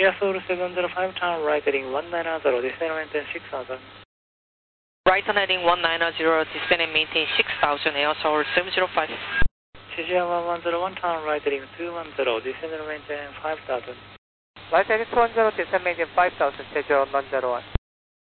Air Soul 705, turn right heading 190, descend and maintain 6000. Right on heading 190, descend and maintain 6000, Air Soul 705. CGR 1101, turn right heading 210, descend and maintain 5000. Right heading 210, descend maintain 5000, CGR 1101.